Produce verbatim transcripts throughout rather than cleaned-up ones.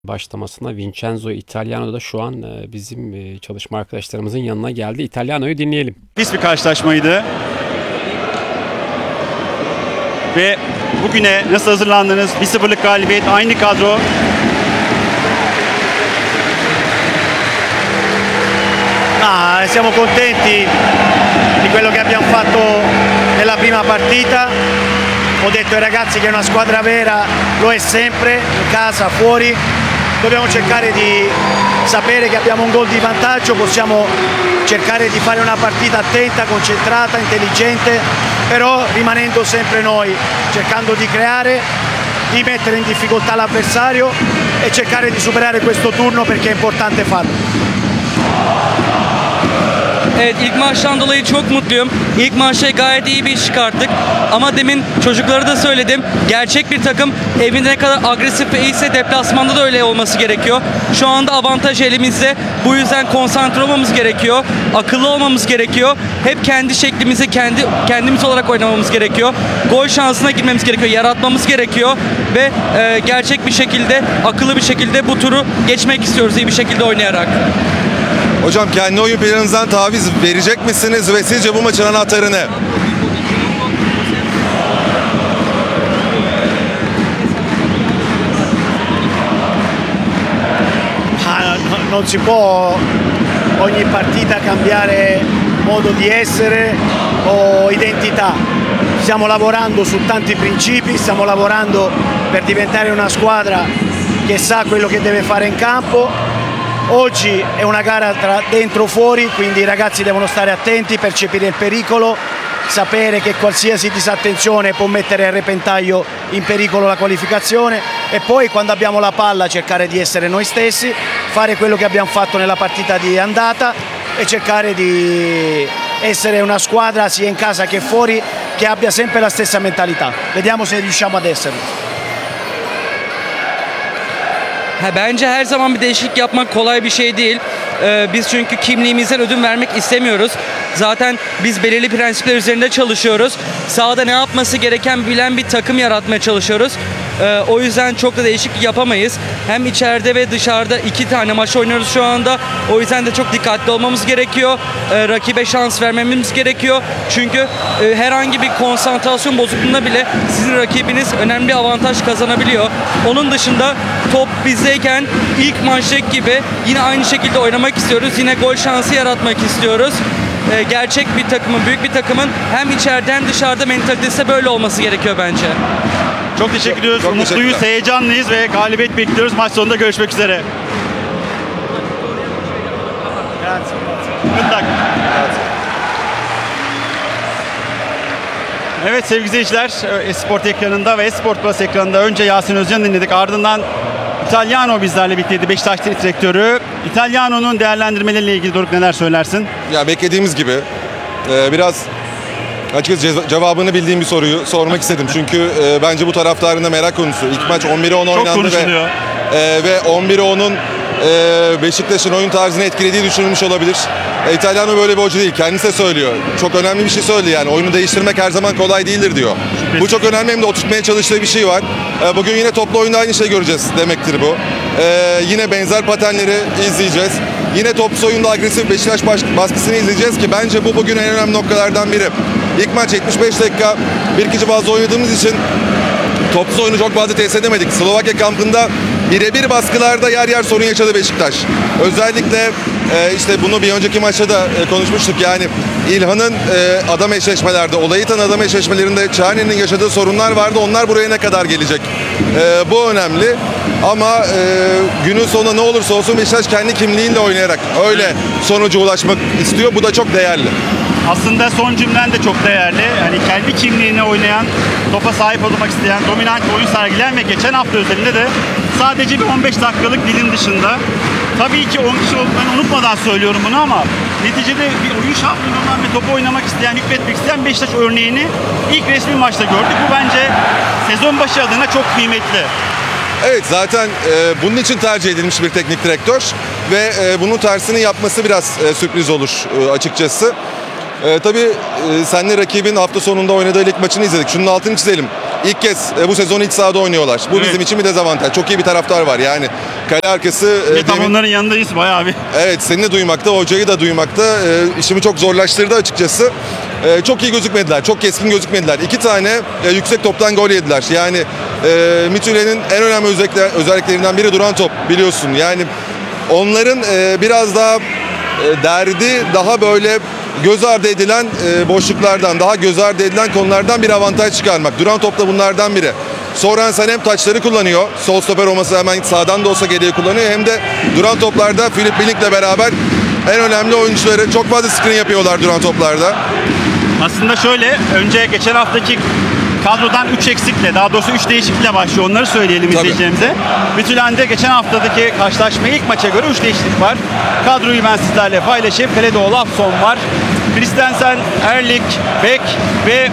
başlamasına Vincenzo Italiano da şu an e, bizim e, çalışma arkadaşlarımızın yanına geldi. Italiano'yu dinleyelim. Pis bir karşılaşmaydı. Ve bugüne nasıl hazırlandınız? bir sıfırlık galibiyet, aynı kadro. Ah, siamo contenti di quello che abbiamo fatto nella prima partita. Ho detto ai ragazzi che una squadra vera lo è sempre, in casa, fuori. Dobbiamo cercare di sapere che abbiamo un gol di vantaggio, possiamo cercare di fare una partita attenta, concentrata, intelligente, però rimanendo sempre noi, cercando di creare, di mettere in difficoltà l'avversario e cercare di superare questo turno perché è importante farlo. Evet, ilk maçtan dolayı çok mutluyum. İlk maçta gayet iyi bir iş çıkarttık. Ama demin çocuklara da söyledim. Gerçek bir takım evinde ne kadar agresif ve iyiyse deplasmanda da öyle olması gerekiyor. Şu anda avantaj elimizde. Bu yüzden konsantre olmamız gerekiyor. Akıllı olmamız gerekiyor. Hep kendi şeklimizi kendi kendimiz olarak oynamamız gerekiyor. Gol şansına girmemiz gerekiyor. Yaratmamız gerekiyor. Ve e, gerçek bir şekilde, akıllı bir şekilde bu turu geçmek istiyoruz iyi bir şekilde oynayarak. Hocam kendi oyun planınızdan taviz verecek misiniz ve sizce bu maçın anahtarı ne? Ah, no- non si può ogni partita cambiare modo di essere o identità. Stiamo lavorando su tanti principi, stiamo lavorando per diventare una squadra che sa quello che deve fare in campo. Oggi è una gara tra dentro e fuori, quindi i ragazzi devono stare attenti, percepire il pericolo, sapere che qualsiasi disattenzione può mettere a repentaglio in pericolo la qualificazione e poi quando abbiamo la palla cercare di essere noi stessi, fare quello che abbiamo fatto nella partita di andata e cercare di essere una squadra sia in casa che fuori che abbia sempre la stessa mentalità. Vediamo se riusciamo ad esserlo. Ha, bence her zaman bir değişiklik yapmak kolay bir şey değil. Ee, biz çünkü kimliğimizden ödün vermek istemiyoruz. Zaten biz belirli prensipler üzerinde çalışıyoruz. Sahada ne yapması gereken bilen bir takım yaratmaya çalışıyoruz. Ee, o yüzden çok da değişiklik yapamayız. Hem içeride ve dışarıda iki tane maç oynuyoruz şu anda. O yüzden de çok dikkatli olmamız gerekiyor. Ee, rakibe şans vermemiz gerekiyor. Çünkü e, herhangi bir konsantrasyon bozukluğunda bile sizin rakibiniz önemli bir avantaj kazanabiliyor. Onun dışında top bizdeyken ilk maçtaki gibi yine aynı şekilde oynamak istiyoruz. Yine gol şansı yaratmak istiyoruz. Ee, gerçek bir takımın, büyük bir takımın hem içeride hem dışarıda mentalitesi de böyle olması gerekiyor bence. Çok teşekkür ediyoruz. çok Mutluyuz, teşekkürler. heyecanlıyız ve galibiyet bekliyoruz. Maç sonunda görüşmek üzere. Grazie. Good luck. Evet sevgili izleyiciler, Esport ekranında ve Esport Plus ekranında önce Yasin Özcan'ı dinledik. Ardından Italiano bizlerle birlikteydi, Beşiktaş Teknik Direktörü. Italiano'nun değerlendirmeleriyle ilgili Doruk neler söylersin? Ya beklediğimiz gibi e, biraz açıkçası ceza- cevabını bildiğim bir soruyu sormak istedim. Çünkü e, bence bu taraftarın da merak konusu. İlk maç on bire on Çok oynandı ve, konuşuluyor. e, ve on bire onun e, Beşiktaş'ın oyun tarzını etkilediği düşünülmüş olabilir. E, İtalyano böyle bir hoca değil. Kendisi de söylüyor. Çok önemli bir şey söyledi yani. Oyunu değiştirmek her zaman kolay değildir diyor. Bu çok önemli, hem de oturtmaya çalıştığı bir şey var. E, bugün yine toplu oyunda aynı şeyi göreceğiz demektir bu. E, yine benzer patenleri izleyeceğiz. Yine topsuz oyunda agresif Beşiktaş baş- baskısını izleyeceğiz ki bence bu bugün en önemli noktalardan biri. İlk maç yetmiş beş dakika bir kişi fazla oynadığımız için topsuz oyunu çok fazla tesis edemedik. Slovakya kampında birebir baskılarda yer yer sorun yaşadı Beşiktaş. Özellikle e, işte bunu bir önceki maçta da e, konuşmuştuk. Yani İlhan'ın e, adam eşleşmelerde, Olayıtan adam eşleşmelerinde Çağrı'nın yaşadığı sorunlar vardı. Onlar buraya ne kadar gelecek? E, bu önemli. Ama e, günün sonunda ne olursa olsun Beşiktaş kendi kimliğiyle oynayarak öyle sonuca ulaşmak istiyor. Bu da çok değerli. Aslında son cümlen de çok değerli. Yani kendi kimliğine oynayan, topa sahip olmak isteyen, dominant bir oyun sergileyen ve geçen hafta özelinde de sadece bir on beş dakikalık dilin dışında. Tabii ki on kişi olduklarını unutmadan söylüyorum bunu ama neticede bir oyun şampiyonu olan ve topu oynamak isteyen, hükmetmek isteyen Beşiktaş örneğini ilk resmi maçta gördük. Bu bence sezon başı adına çok kıymetli. Evet, zaten e, bunun için tercih edilmiş bir teknik direktör ve e, bunun tersini yapması biraz e, sürpriz olur e, açıkçası. E, tabii e, senle rakibin hafta sonunda oynadığı lig maçını izledik. Şunun altını çizelim. ilk kez e, bu sezon iç sahada oynuyorlar. Bu Evet. bizim için bir dezavantaj. Çok iyi bir taraftar var yani. Kale arkası e, Ve tam demin- onların yanındayız bayağı bir. Evet, seni de duymakta, hocayı da duymakta e, işimi çok zorlaştırdı açıkçası. E, çok iyi gözükmediler, çok keskin gözükmediler. İki tane e, yüksek toptan gol yediler. Yani e, Midtjylland'in en önemli özellikler, özelliklerinden biri duran top biliyorsun. Yani onların e, biraz daha e, derdi daha böyle göz ardı edilen e, boşluklardan, daha göz ardı edilen konulardan bir avantaj çıkarmak. Duran top da bunlardan biri. Sorensen hem taçları kullanıyor. Sol stoper olması hemen sağdan da olsa geriye kullanıyor. Hem de duran toplarda Philip Billink'le beraber en önemli oyuncuları. Çok fazla screen yapıyorlar duran toplarda. Aslında şöyle, önce geçen haftaki kadrodan üç eksikle, daha doğrusu üç değişiklikle başlıyor. Onları söyleyelim Tabii. izleyicilerimize. Midtjylland'de geçen haftadaki karşılaşmaya ilk maça göre üç değişiklik var. Kadroyu ben sizlerle paylaşayım. Kalede Olafsson var. Christensen, Erlik, Beck ve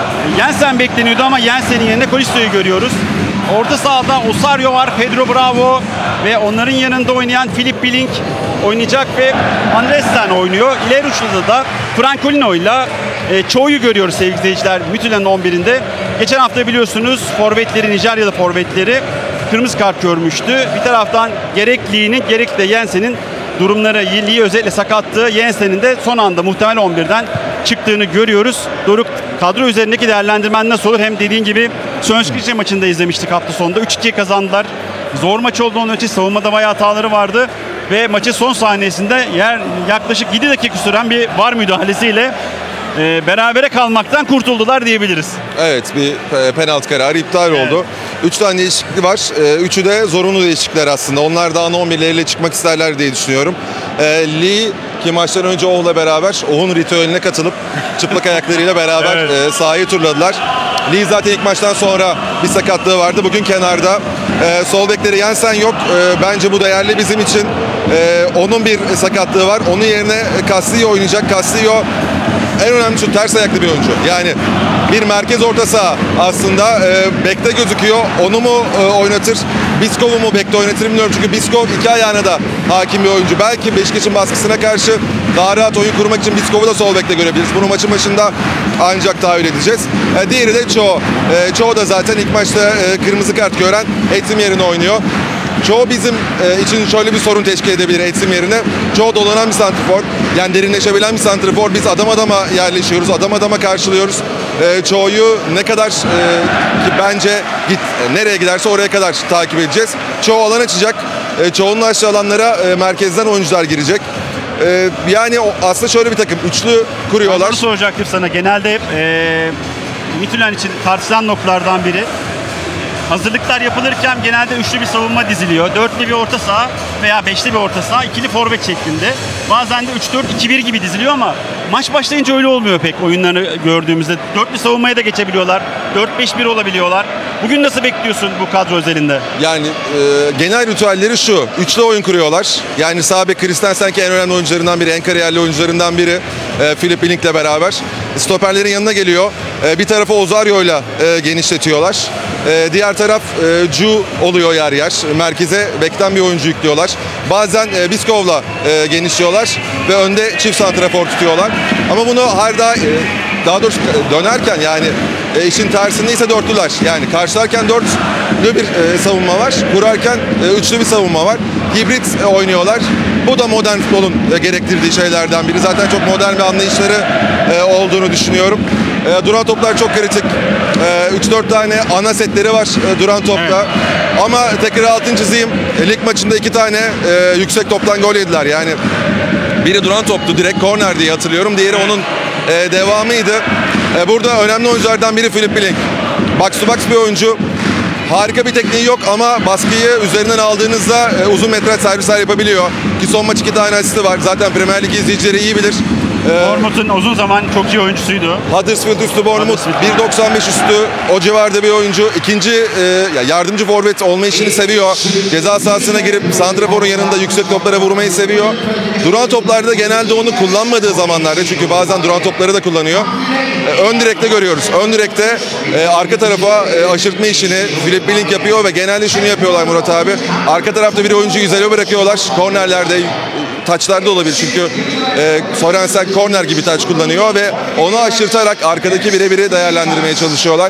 Jensen bekleniyordu ama Jensen'in yerine Kolisto'yu görüyoruz. Orta sahada Osario var, Pedro Bravo ve onların yanında oynayan Philip Bilink oynayacak ve Andresen oynuyor. İleri uçta da Francolino ile e, Cho'yu görüyoruz sevgili izleyiciler Midtjylland'ın on birinde. Geçen hafta biliyorsunuz forvetleri, Nijeryalı forvetleri kırmızı kart görmüştü. Bir taraftan gerek Lee'nin gerek de Jensen'in durumları, Lee özellikle sakatlığı, Jensen'in de son anda muhtemel on birden çıktığını görüyoruz. Doruk, kadro üzerindeki değerlendirmen nasıl olur? Hem dediğin gibi Sönskrice maçında izlemiştik hafta sonunda. üç iki kazandılar. Zor maç oldu onun için. Savunmada bayağı hataları vardı. Ve maçın son sahnesinde yer, yaklaşık yedi dakika süren bir VAR müdahalesiyle e, berabere kalmaktan kurtuldular diyebiliriz. Evet, bir e, penaltı kararı iptal Evet. oldu. Üç tane değişiklik var. E, üçü de zorunlu değişiklikler aslında. Onlar da ana on birleriyle çıkmak isterler diye düşünüyorum. E, Lee ki maçtan önce Oh'la beraber Oh'un ritüeline katılıp çıplak ayaklarıyla beraber Evet. e, sahayı turladılar. Lee zaten ilk maçtan sonra bir sakatlığı vardı. Bugün kenarda. E, sol bekleri Jensen yok. E, bence bu değerli bizim için. E, onun bir sakatlığı var. Onun yerine Castillo oynayacak. Castillo en önemlisi ters ayaklı bir oyuncu. Yani bir merkez orta saha aslında e, bekte gözüküyor. Onu mu e, oynatır? Biskov'u mu bekte oynatır bilmiyorum. Çünkü Biskov iki ayağına da hakim bir oyuncu. Belki Beşiktaş'ın baskısına karşı daha rahat oyun kurmak için Biskov'u da sol bekte görebiliriz. Bunu maçın başında ancak tahayyül edeceğiz. E, diğeri de Cho. E, Cho da zaten ilk maçta e, kırmızı kart gören Etim yerine oynuyor. Çoğu bizim e, için şöyle bir sorun teşkil edebilir Etsim yerine. Çoğu dolanan bir santrfor. Yani derinleşebilen bir santrfor. Biz adam adama yerleşiyoruz. Adam adama karşılıyoruz. E, çoğuyu ne kadar e, ki bence git e, nereye giderse oraya kadar takip edeceğiz. Çoğu alan açacak. E, çoğunun aşağı alanlara e, merkezden oyuncular girecek. E, yani o, aslında şöyle bir takım. Üçlü kuruyorlar. Bunu soracaktım sana. Genelde e, Midtjylland için tartışılan noktalardan biri. Hazırlıklar yapılırken genelde üçlü bir savunma diziliyor. Dörtlü bir orta saha veya beşli bir orta saha, ikili forvet şeklinde. Bazen de üç dört iki bir gibi diziliyor ama maç başlayınca öyle olmuyor pek oyunlarını gördüğümüzde. Dörtlü savunmaya da geçebiliyorlar. dört beş bir olabiliyorlar. Bugün nasıl bekliyorsun bu kadro özelinde? Yani e, genel ritüelleri şu. Üçlü oyun kuruyorlar. Yani sağ bek Christensen ki en önemli oyuncularından biri, en kariyerli oyuncularından biri. E, Philip Billink'le beraber. Stoperlerin yanına geliyor. E, bir tarafı Osario'yla e, genişletiyorlar. E, diğer taraf e, Cu oluyor yer yer. Merkeze bekten bir oyuncu yüklüyorlar. Bazen e, Biskov'la e, genişliyorlar ve önde çift santrafor tutuyorlar. Ama bunu her daha e, daha doğrusu dönerken yani e, işin tersindeyse dörtlüler. Yani karşılarken dörtlü bir e, savunma var. Kurarken e, üçlü bir savunma var. Hibrit e, oynuyorlar. Bu da modern futbolun e, gerektirdiği şeylerden biri. Zaten çok modern bir anlayışları e, olduğunu düşünüyorum. E, duran toplar çok kritik. E, üç dört tane ana setleri var e, duran topta. Evet. Ama tekrar altını çizeyim. E, lig maçında iki tane e, yüksek toptan gol yediler. Yani biri duran toptu, direkt korner diye hatırlıyorum. Diğeri onun e, devamıydı. E, burada önemli oyunculardan biri Philip Bilink. Box to box bir oyuncu. Harika bir tekniği yok ama baskıyı üzerinden aldığınızda e, uzun metraj servisler yapabiliyor. Ki son maç iki tane asisti var. Zaten Premier Lig izleyicileri iyi bilir. E, Bournemouth'un uzun zaman çok iyi oyuncusuydu. Huddersfield üstü Bournemouth, Huddersfield. bir doksan beş üstü o civarda bir oyuncu. İkinci e, ya yardımcı forvet olma işini seviyor. Ceza sahasına girip santraforun yanında yüksek toplara vurmayı seviyor. Duran toplarda genelde onu kullanmadığı zamanlarda, çünkü bazen duran topları da kullanıyor. E, ön direkte görüyoruz. Ön direkte e, arka tarafa e, aşırtma işini Philip Bilink yapıyor ve genelde şunu yapıyorlar Murat abi. Arka tarafta bir oyuncuyu izole bırakıyorlar. Kornerlerde, taçlarda olabilir çünkü e, Sorensen korner gibi taç kullanıyor ve onu aşırtarak arkadaki birebiri değerlendirmeye çalışıyorlar.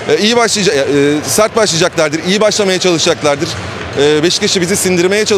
E, iyi başlayacak, e, sert başlayacaklardır, iyi başlamaya çalışacaklardır. E, Beşiktaş'ı bizi sindirmeye çalışacaklardır.